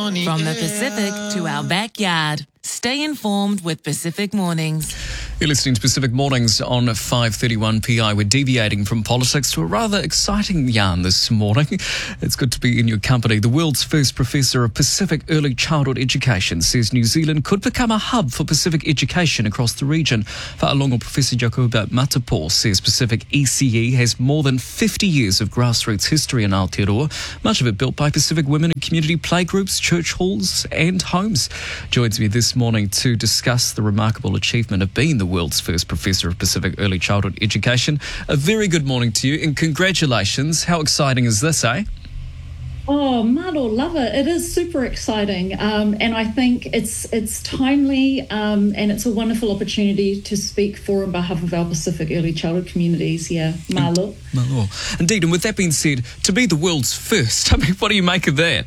From the Pacific to our backyard. Stay informed with Pacific Mornings. You're listening to Pacific Mornings on 5:31 PI. We're deviating from politics to a rather exciting yarn this morning. It's good to be in your company. The world's first professor of Pacific early childhood education says New Zealand could become a hub for Pacific education across the region. Whaalongo Professor Jacoba Matapo says Pacific ECE has more than 50 years of grassroots history in Aotearoa, much of it built by Pacific women in community playgroups, church halls and homes. Joins me this morning to discuss the remarkable achievement of being the world's first professor of Pacific early childhood education. A very good morning to you and congratulations. How exciting is this, eh? Oh, Maro, love it. It is super exciting. And I think it's timely and it's a wonderful opportunity to speak for on behalf of our Pacific early childhood communities. Yeah, Malo. Indeed, and with that being said, to be the world's first, I mean, what do you make of that?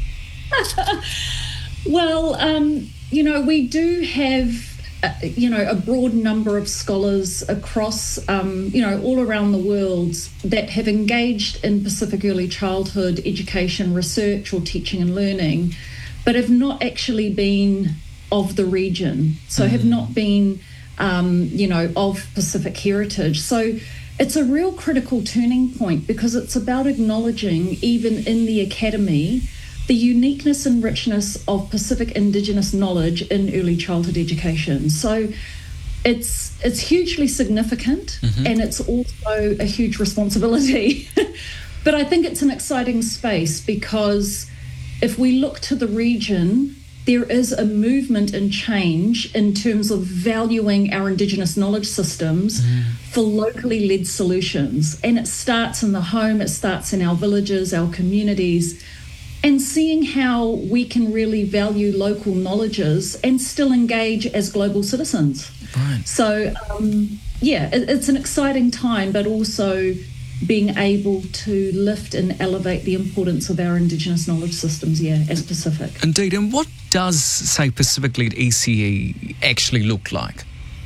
Well, we do have a broad number of scholars across, all around the world that have engaged in Pacific early childhood education research or teaching and learning, but have not actually been of the region, so have not been, of Pacific heritage. So it's a real critical turning point because it's about acknowledging, even in the academy, the uniqueness and richness of Pacific Indigenous knowledge in early childhood education. So it's hugely significant and it's also a huge responsibility. But I think it's an exciting space because if we look to the region, there is a movement and change in terms of valuing our Indigenous knowledge systems for locally led solutions. And it starts in the home, it starts in our villages, our communities, and seeing how we can really value local knowledges and still engage as global citizens. Right. So, it's an exciting time, but also being able to lift and elevate the importance of our Indigenous knowledge systems, as Pacific. Indeed. And what does, say, Pacific-led ECE actually look like?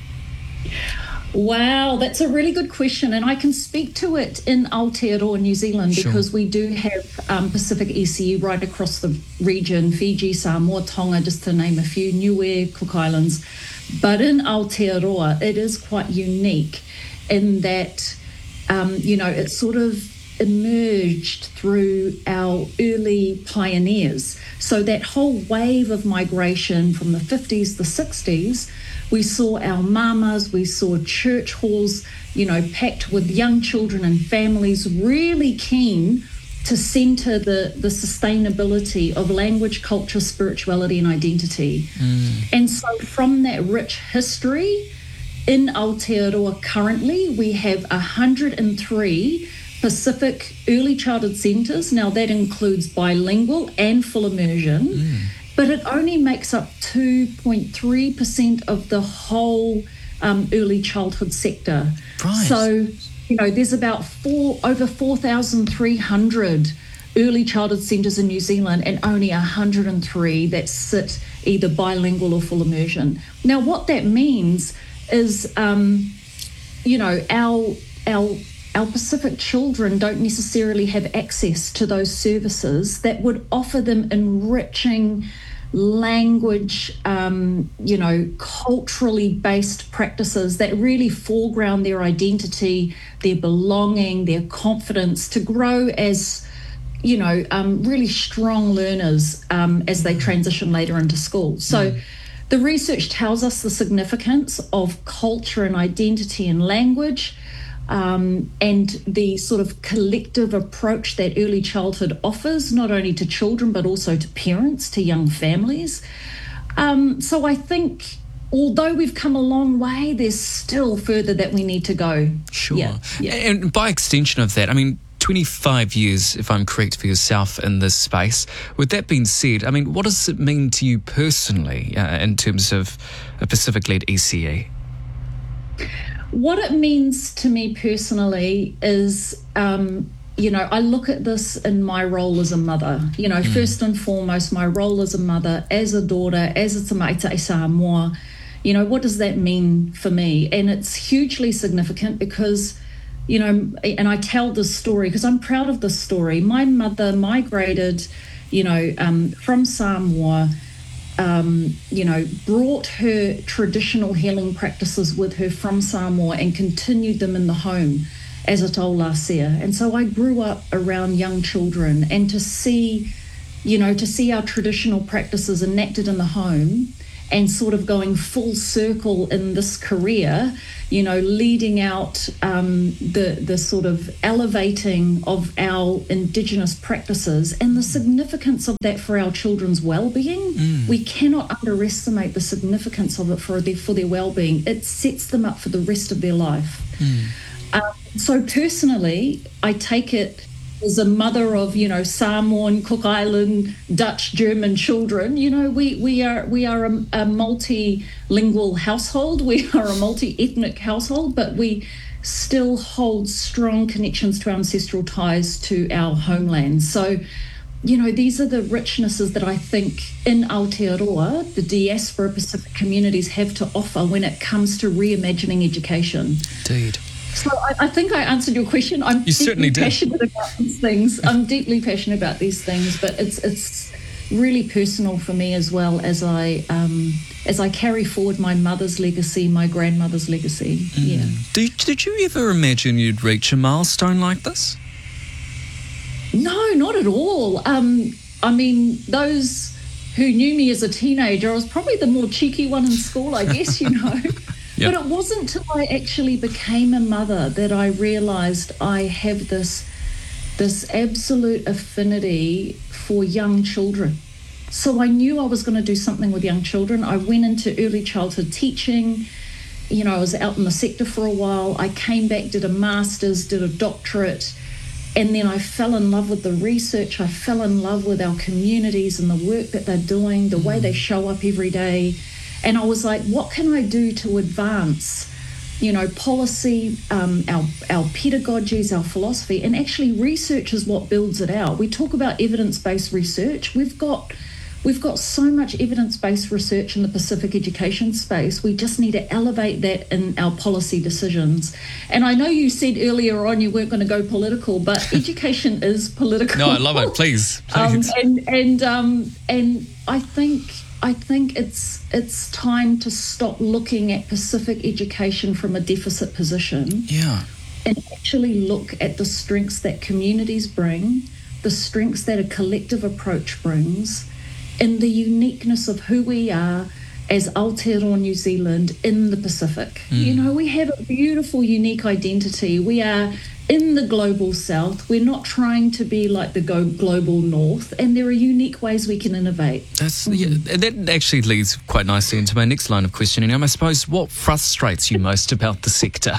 Wow, that's a really good question, and I can speak to it in Aotearoa, New Zealand, because we do have Pacific ECE right across the region, Fiji, Samoa, Tonga, just to name a few, Niue, Cook Islands. But in Aotearoa, it is quite unique in that, it sort of emerged through our early pioneers. So that whole wave of migration from the 50s, the 60s, we saw our mamas, we saw church halls, packed with young children and families really keen to centre the sustainability of language, culture, spirituality and identity. And so from that rich history, in Aotearoa currently, we have 103 Pacific early childhood centres. Now that includes bilingual and full immersion. But it only makes up 2.3% of the whole early childhood sector. Right. So, there's about over 4,300 early childhood centres in New Zealand and only 103 that sit either bilingual or full immersion. Now, what that means is, our Pacific children don't necessarily have access to those services that would offer them enriching language, culturally based practices that really foreground their identity, their belonging, their confidence to grow as, really strong learners as they transition later into school. So the research tells us the significance of culture and identity and language. And the sort of collective approach that early childhood offers, not only to children, but also to parents, to young families. So I think, although we've come a long way, there's still further that we need to go. Sure. Yeah. And by extension of that, 25 years, if I'm correct, for yourself in this space. With that being said, what does it mean to you personally in terms of a Pacific-led ECE? What it means to me personally is, I look at this in my role as a mother. First and foremost, my role as a mother, as a daughter, as a tamaita Samoa. What does that mean for me? And it's hugely significant because, and I tell this story because I'm proud of this story. My mother migrated from Samoa, brought her traditional healing practices with her from Samoa and continued them in the home as a taulasia. And so I grew up around young children, and to see our traditional practices enacted in the home and sort of going full circle in this career, leading out the sort of elevating of our Indigenous practices and the significance of that for our children's well-being. We cannot underestimate the significance of it for their well-being. It sets them up for the rest of their life. So personally, I take it as a mother of, Samoan, Cook Island, Dutch, German children. We are a multilingual household. We are a multi-ethnic household, but we still hold strong connections to our ancestral ties to our homeland. So, these are the richnesses that I think in Aotearoa, the diaspora Pacific communities have to offer when it comes to reimagining education. Indeed. So I think I answered your question. I'm deeply passionate about these things. I'm deeply passionate about these things, but it's really personal for me as well as I carry forward my mother's legacy, my grandmother's legacy. Yeah. Did you ever imagine you'd reach a milestone like this? No, not at all. Those who knew me as a teenager, I was probably the more cheeky one in school, I guess, Yep. But it wasn't until I actually became a mother that I realised I have this absolute affinity for young children. So I knew I was going to do something with young children. I went into early childhood teaching. I was out in the sector for a while. I came back, did a master's, did a doctorate, and then I fell in love with the research. I fell in love with our communities and the work that they're doing, the way they show up every day. And I was like, what can I do to advance, policy, our pedagogies, our philosophy? And actually research is what builds it out. We talk about evidence-based research. We've got so much evidence-based research in the Pacific education space. We just need to elevate that in our policy decisions. And I know you said earlier on you weren't going to go political, but education is political. No, I love it. Please. And I think it's time to stop looking at Pacific education from a deficit position. Yeah. And actually look at the strengths that communities bring, the strengths that a collective approach brings, and the uniqueness of who we are as Aotearoa New Zealand in the Pacific. We have a beautiful, unique identity. We are in the global south. We're not trying to be like the global north, and there are unique ways we can innovate. That actually leads quite nicely into my next line of questioning. I suppose, what frustrates you most about the sector?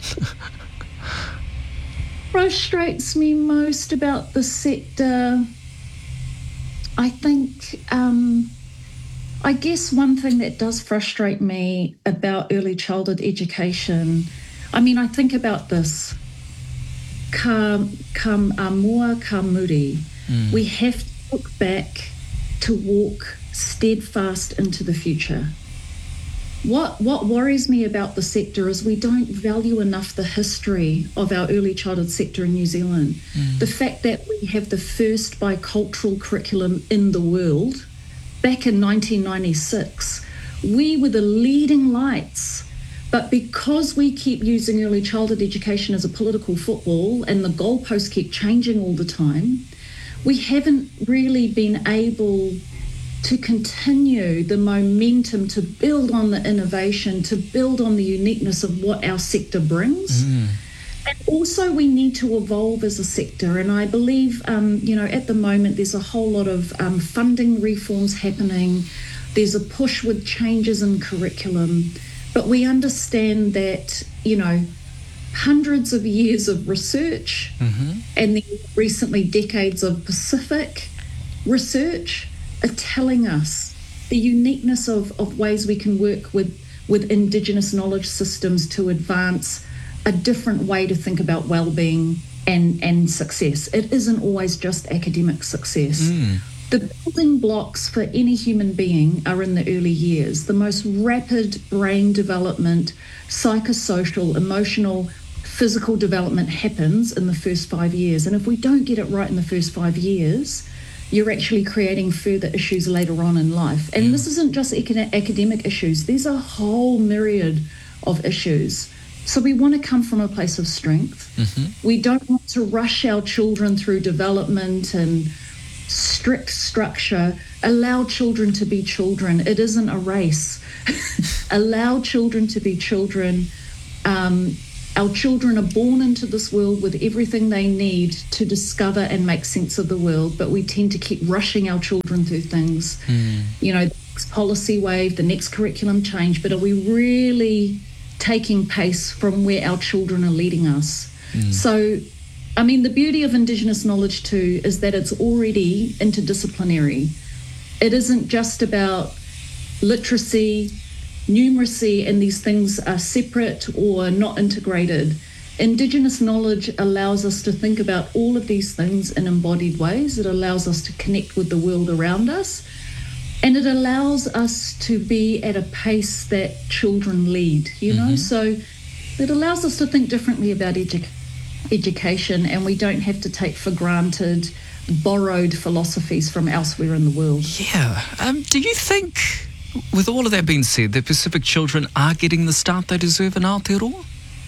Frustrates me most about the sector, I think, I guess one thing that does frustrate me about early childhood education, I think about this. Ka mua, ka muri. We have to look back to walk steadfast into the future. What worries me about the sector is we don't value enough the history of our early childhood sector in New Zealand. The fact that we have the first bicultural curriculum in the world. Back in 1996, we were the leading lights. But because we keep using early childhood education as a political football and the goalposts keep changing all the time, we haven't really been able to continue the momentum to build on the innovation, to build on the uniqueness of what our sector brings. And also we need to evolve as a sector. And I believe, at the moment, there's a whole lot of funding reforms happening. There's a push with changes in curriculum. But we understand that, hundreds of years of research and then recently decades of Pacific research are telling us the uniqueness of ways we can work with Indigenous knowledge systems to advance a different way to think about well-being and success. It isn't always just academic success. The building blocks for any human being are in the early years. The most rapid brain development, psychosocial, emotional, physical development happens in the first 5 years. And if we don't get it right in the first 5 years, you're actually creating further issues later on in life. And this isn't just academic issues. There's a whole myriad of issues. So we want to come from a place of strength. We don't want to rush our children through development and strict structure. Allow children to be children. It isn't a race. Allow children to be children. Our children are born into this world with everything they need to discover and make sense of the world, but we tend to keep rushing our children through things. You know, the next policy wave, the next curriculum change, but are we really taking pace from where our children are leading us? So, I mean, the beauty of Indigenous knowledge too is that it's already interdisciplinary. It isn't just about literacy, numeracy, and these things are separate or not integrated. Indigenous knowledge allows us to think about all of these things in embodied ways. It allows us to connect with the world around us, and it allows us to be at a pace that children lead, you know? So it allows us to think differently about education, and we don't have to take for granted borrowed philosophies from elsewhere in the world. Yeah. Do you think, with all of that being said, that Pacific children are getting the start they deserve in Aotearoa?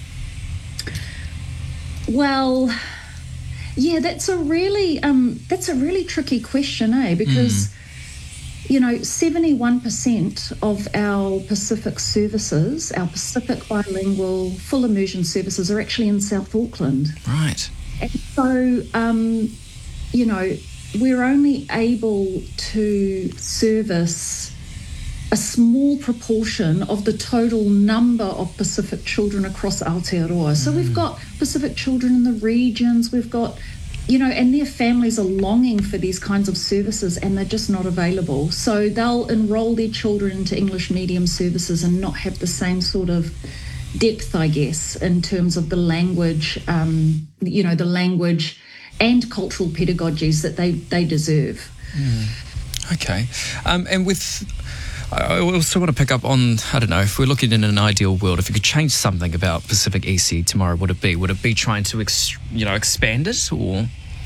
Well, yeah, that's a really tricky question, because you know, 71% of our Pacific services, our Pacific bilingual full immersion services, are actually in South Auckland. Right. And so, you know, we're only able to service a small proportion of the total number of Pacific children across Aotearoa. So we've got Pacific children in the regions, we've got, you know, and their families are longing for these kinds of services and they're just not available. So they'll enroll their children into English medium services and not have the same sort of depth, I guess, in terms of the language, you know, the language and cultural pedagogies that they deserve. Okay. And with... I also want to pick up on, I don't know, if we're looking in an ideal world, if you could change something about Pacific ECE tomorrow, would it be trying to, expand it, or?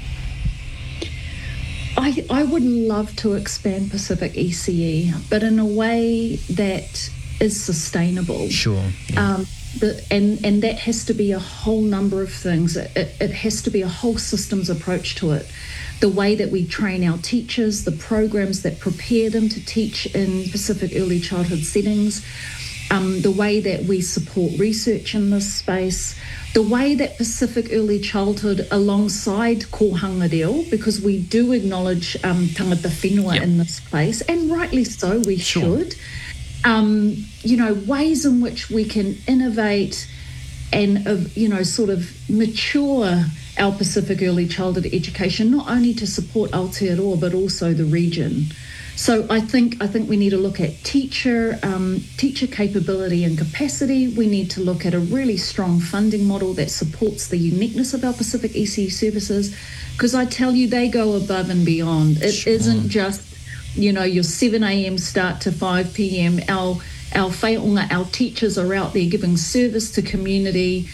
I would love to expand Pacific ECE, but in a way that is sustainable. Sure. Yeah. And that has to be a whole number of things. It has to be a whole systems approach to it. The way that we train our teachers, the programs that prepare them to teach in Pacific early childhood settings, the way that we support research in this space, the way that Pacific early childhood alongside Kohanga Reo, because we do acknowledge tangata whenua in this place, and rightly so, we should. You know, ways in which we can innovate and, sort of mature our Pacific early childhood education, not only to support Aotearoa, but also the region. So I think we need to look at teacher capability and capacity. We need to look at a really strong funding model that supports the uniqueness of our Pacific ECE services, because I tell you, they go above and beyond. It isn't just, your 7 a.m. start to 5 p.m. Our whaiunga, our teachers are out there giving service to community,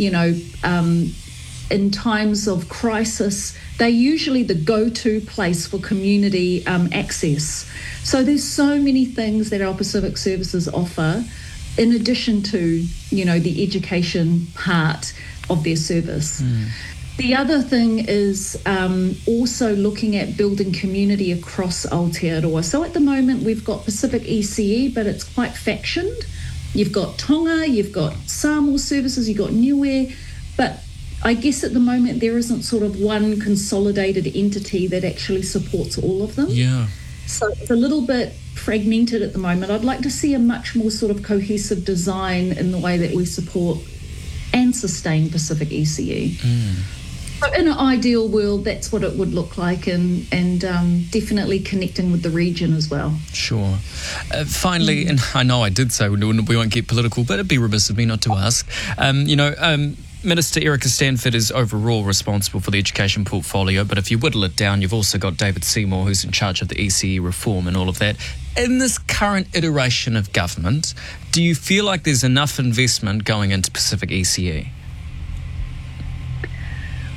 in times of crisis. They're usually the go-to place for community access. So there's so many things that our Pacific services offer, in addition to, the education part of their service. The other thing is also looking at building community across Aotearoa. So at the moment, we've got Pacific ECE, but it's quite factioned. You've got Tonga, you've got Samoa services, you've got Niue, but I guess at the moment there isn't sort of one consolidated entity that actually supports all of them. Yeah. So it's a little bit fragmented at the moment. I'd like to see a much more sort of cohesive design in the way that we support and sustain Pacific ECE. So in an ideal world, that's what it would look like, and definitely connecting with the region as well. Sure. Finally, and I know I did say we won't get political, but it'd be remiss of me not to ask, Minister Erica Stanford is overall responsible for the education portfolio, but if you whittle it down, you've also got David Seymour, who's in charge of the ECE reform and all of that. In this current iteration of government, do you feel like there's enough investment going into Pacific ECE?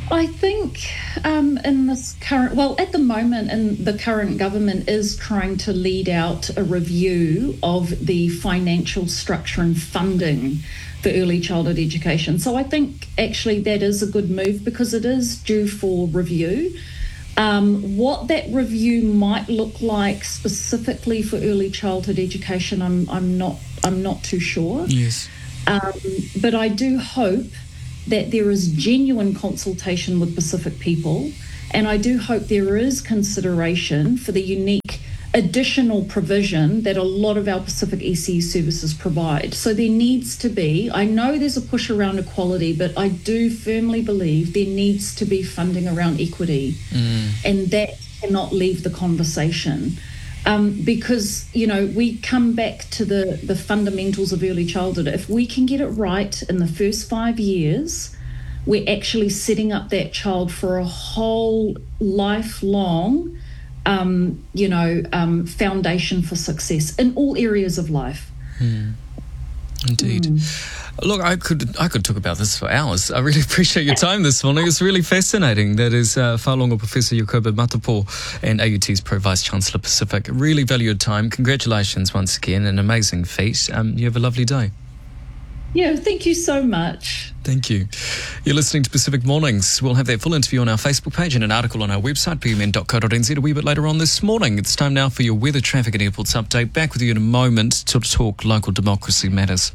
I think in this at the moment, the current government is trying to lead out a review of the financial structure and funding for early childhood education. So I think actually that is a good move because it is due for review. What that review might look like specifically for early childhood education, I'm not too sure. Yes. But I do hope that there is genuine consultation with Pacific people, and I do hope there is consideration for the unique additional provision that a lot of our Pacific ECE services provide. So there needs to be, I know there's a push around equality, but I do firmly believe there needs to be funding around equity, and that cannot leave the conversation. Because, we come back to the fundamentals of early childhood. If we can get it right in the first 5 years, we're actually setting up that child for a whole lifelong, foundation for success in all areas of life. Indeed. Look, I could talk about this for hours. I really appreciate your time this morning. It's really fascinating. That is Whalonga Professor Jacoba Matapo and AUT's Pro Vice Chancellor Pacific. Really value your time. Congratulations once again. An amazing feat. You have a lovely day. Yeah, thank you so much. Thank you. You're listening to Pacific Mornings. We'll have that full interview on our Facebook page and an article on our website, pmn.co.nz, a wee bit later on this morning. It's time now for your weather, traffic and airports update. Back with you in a moment to talk local democracy matters.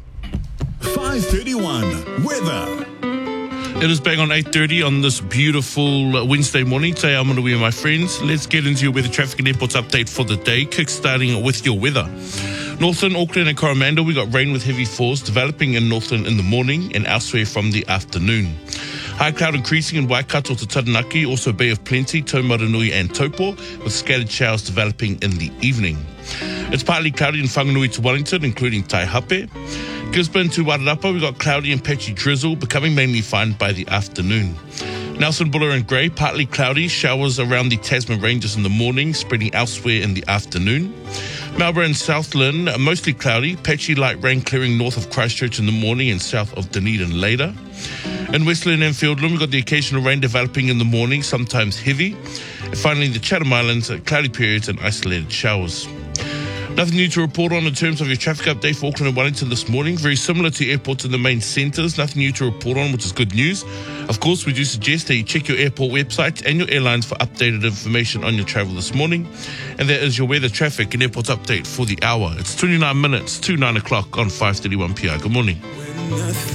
5:31 weather. It is bang on 8:30 on this beautiful Wednesday morning. Today I'm with my friends. Let's get into your weather, traffic and airports update for the day, kick-starting with your weather. Northland, Auckland and Coromandel, we got rain with heavy falls developing in Northland in the morning and elsewhere from the afternoon. High cloud increasing in Waikato to Taranaki, also Bay of Plenty, Taumaranui and Taupo, with scattered showers developing in the evening. It's partly cloudy in Whanganui to Wellington, including Taihape. Gisborne to Wairarapa, we got cloudy and patchy drizzle, becoming mainly fine by the afternoon. Nelson, Buller and Grey, partly cloudy, showers around the Tasman Ranges in the morning, spreading elsewhere in the afternoon. Marlborough and Southland, mostly cloudy, patchy light rain clearing north of Christchurch in the morning and south of Dunedin later. In Westland and Fiordland, we've got the occasional rain developing in the morning, sometimes heavy. And finally, the Chatham Islands, cloudy periods and isolated showers. Nothing new to report on in terms of your traffic update for Auckland and Wellington this morning. Very similar to airports in the main centres. Nothing new to report on, which is good news. Of course, we do suggest that you check your airport websites and your airlines for updated information on your travel this morning. And that is your weather, traffic and airports update for the hour. It's 29 minutes to 9 o'clock on 5:31 PI. Good morning.